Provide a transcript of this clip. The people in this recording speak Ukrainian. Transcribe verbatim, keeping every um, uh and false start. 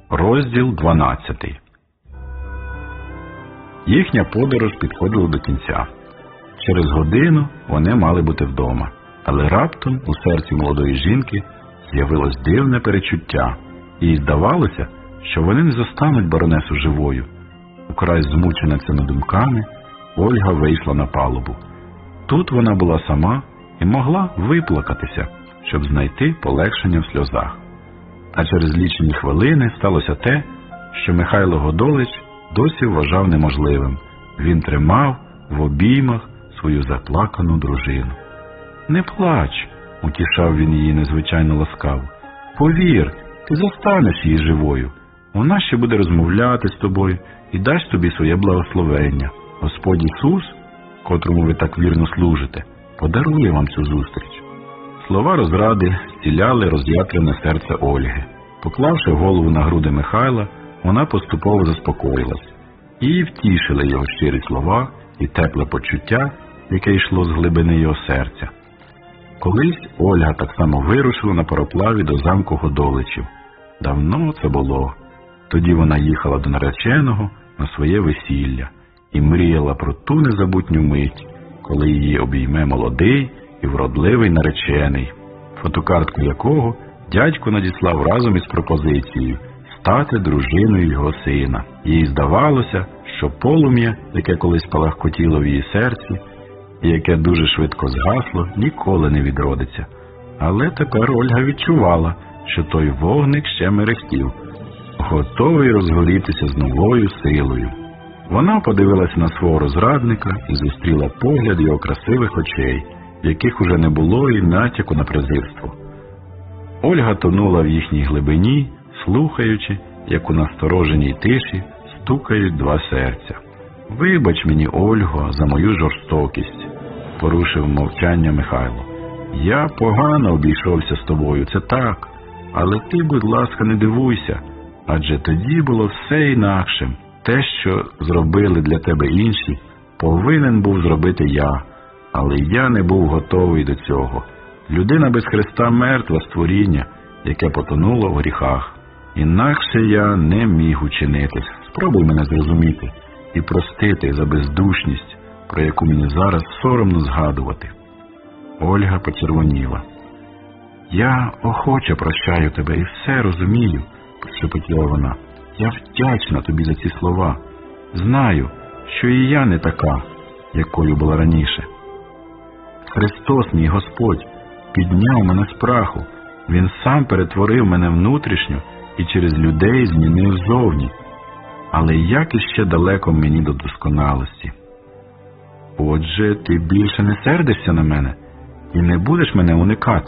Розділ дванадцятий. Їхня подорож підходила до кінця. Через годину вони мали бути вдома, але раптом у серці молодої жінки з'явилось дивне перечуття. Їй здавалося, що вони не застануть баронесу живою. Украй змучена цими думками, Ольга вийшла на палубу. Тут вона була сама і могла виплакатися, щоб знайти полегшення в сльозах. А через лічені хвилини сталося те, що Михайло Годолич досі вважав неможливим. Він тримав в обіймах свою заплакану дружину. «Не плач», – утішав він її незвичайно ласкаво. «Повір, ти застанеш її живою. Вона ще буде розмовляти з тобою і дасть тобі своє благословення. Господь Ісус, котрому ви так вірно служите, подарує вам цю зустріч». Слова розради зціляли роз'ятрене серце Ольги. Поклавши голову на груди Михайла, вона поступово заспокоїлась. Її втішили його щирі слова і тепле почуття, яке йшло з глибини його серця. Колись Ольга так само вирушила на пароплаві до замку Годоличів. Давно це було. Тоді вона їхала до нареченого на своє весілля і мріяла про ту незабутню мить, коли її обійме молодий і вродливий наречений, фотокартку якого дядько надіслав разом із пропозицією стати дружиною його сина. Їй здавалося, що полум'я, яке колись палахкотіло в її серці, і яке дуже швидко згасло, ніколи не відродиться. Але тепер Ольга відчувала, що той вогник ще мерехтів, готовий розгорітися з новою силою. Вона подивилася на свого розрадника і зустріла погляд його красивих очей, в яких уже не було і натяку на презирство. Ольга тонула в їхній глибині, слухаючи, як у настороженій тиші стукають два серця. «Вибач мені, Ольго, за мою жорстокість», – порушив мовчання Михайло. «Я погано обійшовся з тобою, це так, але ти, будь ласка, не дивуйся, адже тоді було все інакшим. Те, що зробили для тебе інші, повинен був зробити я, але я не був готовий до цього. Людина без Христа – мертве створіння, яке потонуло в гріхах. Інакше я не міг учинити. Спробуй мене зрозуміти і простити за бездушність, про яку мені зараз соромно згадувати». Ольга почервоніла. «Я охоче прощаю тебе і все розумію», – прошепотіла вона. «Я вдячна тобі за ці слова. Знаю, що і я не така, якою була раніше. Христос, мій Господь, підняв мене з праху. Він сам перетворив мене внутрішньо і через людей змінив зовні. Але як іще далеко мені до досконалості. Отже, ти більше не сердишся на мене і не будеш мене уникати?»